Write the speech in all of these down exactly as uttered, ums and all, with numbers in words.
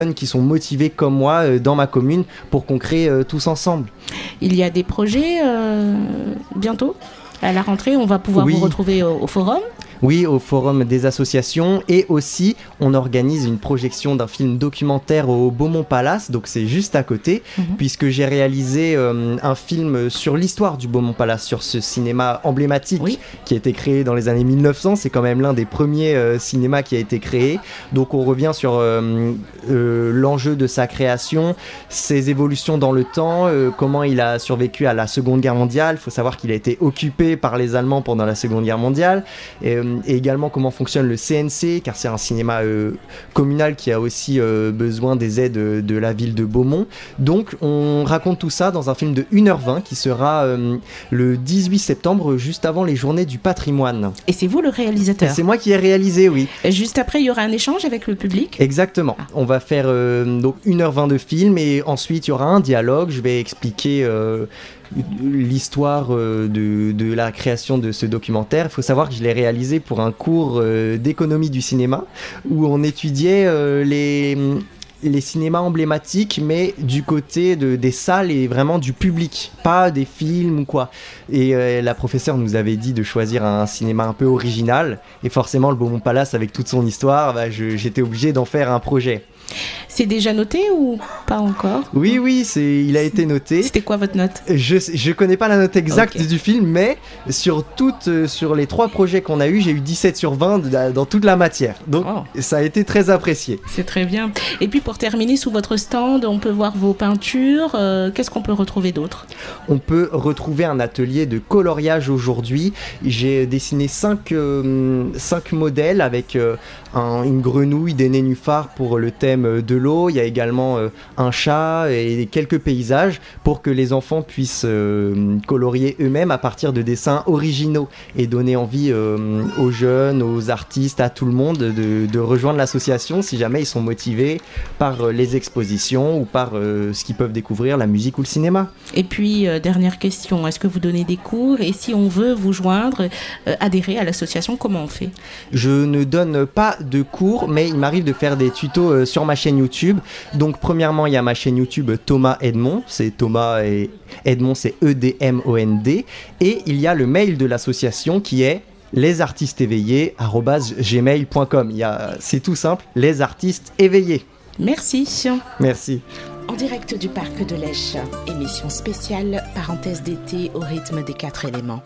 qui sont motivés comme moi euh, dans ma commune pour qu'on crée euh, tous ensemble. Il y a des projets euh, bientôt à la rentrée, on va pouvoir oui. vous retrouver au, au forum. Oui, au forum des associations, et aussi on organise une projection d'un film documentaire au Beaumont Palace, donc c'est juste à côté, mmh. puisque j'ai réalisé euh, un film sur l'histoire du Beaumont Palace, sur ce cinéma emblématique oui. qui a été créé dans les années mille neuf cents, c'est quand même l'un des premiers euh, cinémas qui a été créé, donc on revient sur euh, euh, l'enjeu de sa création, ses évolutions dans le temps, euh, comment il a survécu à la Seconde Guerre mondiale. Il faut savoir qu'il a été occupé par les Allemands pendant la Seconde Guerre mondiale, et, euh, et également comment fonctionne le C N C, car c'est un cinéma euh, communal qui a aussi euh, besoin des aides de, de la ville de Beaumont. Donc on raconte tout ça dans un film de une heure vingt qui sera euh, le dix-huit septembre, juste avant les journées du patrimoine. Et c'est vous le réalisateur? C'est moi qui ai réalisé, oui. Et juste après, il y aura un échange avec le public? Exactement. Ah. On va faire euh, donc une heure vingt de film, et ensuite il y aura un dialogue. Je vais expliquer euh, l'histoire euh, de, de la création de ce documentaire. Il faut savoir que je l'ai réalisé pour un cours euh, d'économie du cinéma où on étudiait euh, les, les cinémas emblématiques, mais du côté de, des salles et vraiment du public, pas des films ou quoi. Et euh, la professeure nous avait dit de choisir un cinéma un peu original, et forcément le Beaumont Palace avec toute son histoire, bah, je, j'étais obligé d'en faire un projet. C'est déjà noté ou pas encore? Oui, oui, c'est, il a été noté. C'était quoi votre note? Je je connais pas la note exacte okay. du film, mais sur, toutes, euh, sur les trois projets qu'on a eu, j'ai eu dix-sept sur vingt de, dans toute la matière. Donc oh. ça a été très apprécié. C'est très bien. Et puis pour terminer, sous votre stand, on peut voir vos peintures. Euh, qu'est-ce qu'on peut retrouver d'autre? On peut retrouver un atelier de coloriage aujourd'hui. J'ai dessiné cinq, euh, cinq modèles avec euh, un, une grenouille, des nénuphars pour le thème de l'eau. Il y a également euh, un chat et quelques paysages pour que les enfants puissent euh, colorier eux-mêmes à partir de dessins originaux et donner envie euh, aux jeunes, aux artistes, à tout le monde de, de rejoindre l'association si jamais ils sont motivés par euh, les expositions ou par euh, ce qu'ils peuvent découvrir, la musique ou le cinéma. Et puis, euh, dernière question, est-ce que vous donnez des cours? Et si on veut vous joindre, euh, adhérer à l'association, comment on fait? Je ne donne pas de cours, mais il m'arrive de faire des tutos euh, sur ma chaîne YouTube. Donc premièrement, il y a ma chaîne YouTube Thomas Edmond, c'est Thomas et Edmond, c'est E D M O N D, et il y a le mail de l'association qui est lesartisteséveillés arobase gmail point com. Il y a, c'est tout simple, les artistes éveillés. Merci. Merci. En direct du parc de l'Esch, émission spéciale, parenthèse d'été au rythme des quatre éléments.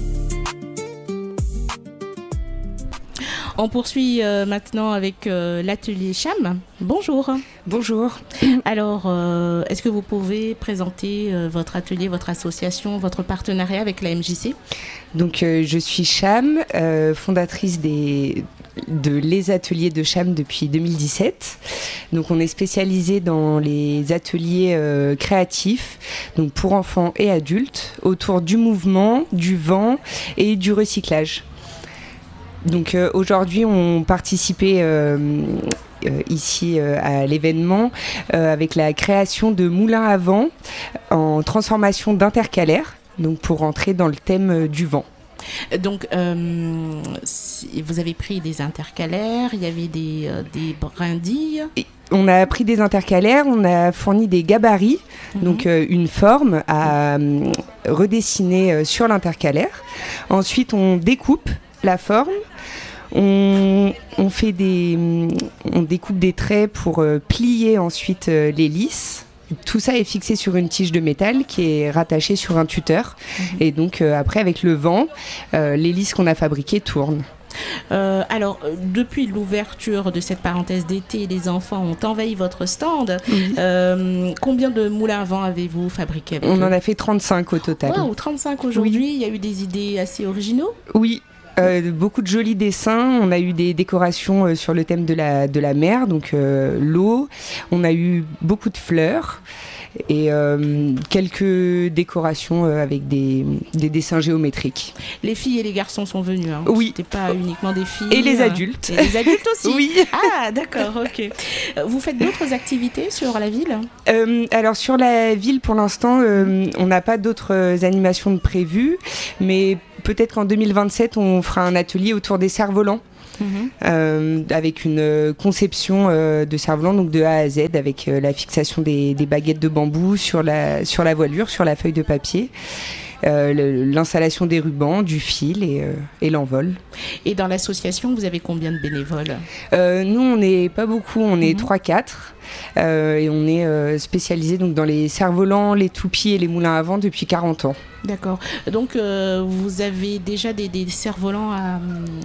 On poursuit euh, maintenant avec euh, l'atelier Cham. Bonjour. Bonjour. Alors, euh, est-ce que vous pouvez présenter euh, votre atelier, votre association, votre partenariat avec la M J C? Donc, euh, je suis Cham, euh, fondatrice des, de Les Ateliers de Cham depuis deux mille dix-sept. Donc, on est spécialisé dans les ateliers euh, créatifs, donc pour enfants et adultes, autour du mouvement, du vent et du recyclage. Donc euh, aujourd'hui, on participait euh, euh, ici euh, à l'événement euh, avec la création de moulins à vent en transformation d'intercalaires, donc pour rentrer dans le thème euh, du vent. Donc, euh, si vous avez pris des intercalaires, il y avait des, euh, des brindilles. Et on a pris des intercalaires, on a fourni des gabarits, mmh. donc euh, une forme à euh, redessiner euh, sur l'intercalaire. Ensuite, on découpe la forme, on, on fait des, on découpe des traits pour euh, plier ensuite euh, les lisses. Tout ça est fixé sur une tige de métal qui est rattachée sur un tuteur. Mmh. Et donc euh, après, avec le vent, euh, les lisses qu'on a fabriquées tournent. Euh, alors, euh, depuis l'ouverture de cette parenthèse d'été, les enfants ont envahi votre stand. Oui. Euh, combien de moulins à vent avez-vous fabriqués avec On eux? en a fait trente-cinq au total. Wow, trente-cinq aujourd'hui. Oui. Il y a eu des idées assez originaux? Oui. Euh, beaucoup de jolis dessins. On a eu des décorations euh, sur le thème de la, de la mer, donc euh, l'eau. On a eu beaucoup de fleurs et euh, quelques décorations euh, avec des, des dessins géométriques. Les filles et les garçons sont venus. Hein. Oui. C'était pas uniquement des filles. Et les adultes. Et les adultes aussi. Oui. Ah, d'accord, ok. Vous faites d'autres activités sur la ville? euh, Alors, sur la ville, pour l'instant, euh, on n'a pas d'autres animations de prévues, mais peut-être qu'en deux mille vingt-sept, on fera un atelier autour des cerfs-volants. mmh. euh, avec une conception euh, de cerf-volant donc de A à Z, avec euh, la fixation des, des baguettes de bambou sur la, sur la voilure, sur la feuille de papier. Euh, le, l'installation des rubans, du fil et, euh, et l'envol. Et dans l'association, vous avez combien de bénévoles ? euh, Nous, on n'est pas beaucoup, on est mmh. trois quatre. Euh, et on est euh, spécialisé donc, dans les cerfs-volants, les toupies et les moulins à vent depuis quarante ans. D'accord. Donc, euh, vous avez déjà des, des cerfs-volants à,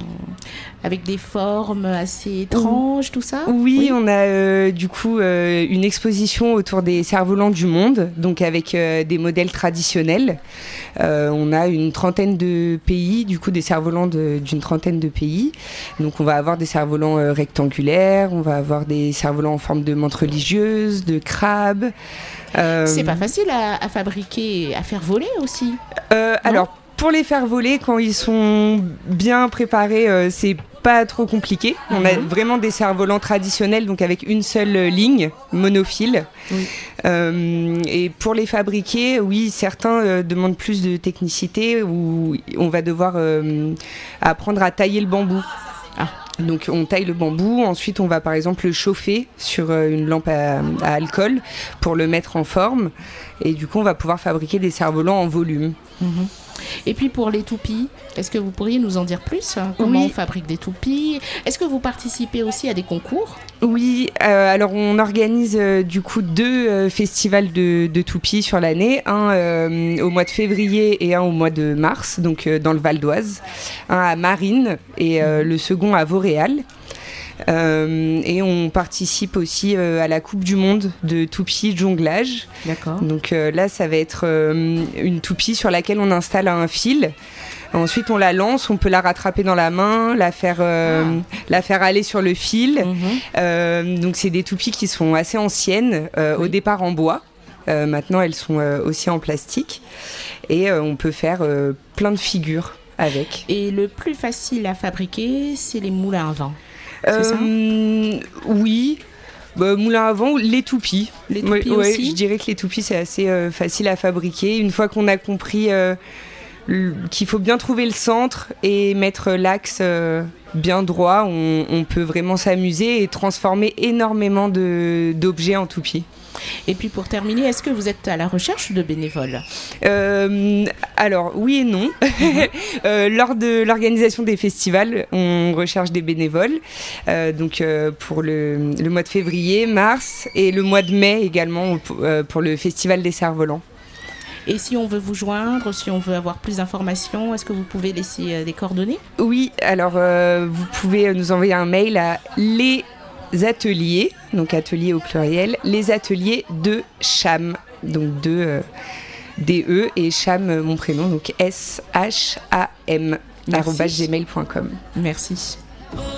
avec des formes assez étranges, tout ça ? Oui, oui. On a euh, du coup euh, une exposition autour des cerfs-volants du monde, donc avec euh, des modèles traditionnels. Euh, on a une trentaine de pays, du coup des cerfs-volants de, d'une trentaine de pays. Donc, on va avoir des cerfs-volants euh, rectangulaires, on va avoir des cerfs-volants en forme de menthe religieuse, de crabe. Euh... C'est pas facile à, à fabriquer et à faire voler aussi. Euh, alors, pour les faire voler, quand ils sont bien préparés, euh, c'est pas trop compliqué. Mm-hmm. On a vraiment des cerfs-volants traditionnels, donc avec une seule ligne, monophile. Oui. Euh, et pour les fabriquer, oui, certains euh, demandent plus de technicité, où on va devoir euh, apprendre à tailler le bambou. Ah. Donc on taille le bambou, ensuite on va par exemple le chauffer sur une lampe à, à alcool pour le mettre en forme et du coup on va pouvoir fabriquer des cerfs-volants en volume. Mmh. Et puis pour les toupies, est-ce que vous pourriez nous en dire plus ? Comment oui. on fabrique des toupies ? Est-ce que vous participez aussi à des concours ? Oui, euh, alors on organise euh, du coup deux euh, festivals de, de toupies sur l'année, un euh, au mois de février et un au mois de mars, donc euh, dans le Val d'Oise, un à Marines et euh, le second à Vauréal. Euh, et on participe aussi euh, à la Coupe du Monde de toupie de jonglage. D'accord. Donc euh, là, ça va être euh, une toupie sur laquelle on installe un fil. Ensuite, on la lance, on peut la rattraper dans la main, la faire, euh, ah. la faire aller sur le fil. Mm-hmm. Euh, donc, c'est des toupies qui sont assez anciennes, euh, oui. au départ en bois. Euh, maintenant, elles sont euh, aussi en plastique. Et euh, on peut faire euh, plein de figures avec. Et le plus facile à fabriquer, c'est les moulins à vent. Euh, c'est ça ? Oui, bah, moulin à vent, les toupies. Les toupies ouais, aussi. Ouais, je dirais que les toupies, c'est assez euh, facile à fabriquer. Une fois qu'on a compris euh, l- qu'il faut bien trouver le centre et mettre l'axe euh, bien droit, on, on peut vraiment s'amuser et transformer énormément de, d'objets en toupies. Et puis pour terminer, est-ce que vous êtes à la recherche de bénévoles ? euh, Alors oui et non. Mm-hmm. euh, lors de l'organisation des festivals, on recherche des bénévoles. Euh, donc euh, pour le, le mois de février, mars et le mois de mai également euh, pour le festival des cerfs-volants. Et si on veut vous joindre, si on veut avoir plus d'informations, est-ce que vous pouvez laisser euh, des coordonnées ? Oui, alors euh, vous pouvez nous envoyer un mail à les ateliers, donc ateliers au pluriel, les ateliers de Cham, donc de euh, D E et Cham, mon prénom, donc S H A M, arobase gmail point com. Merci.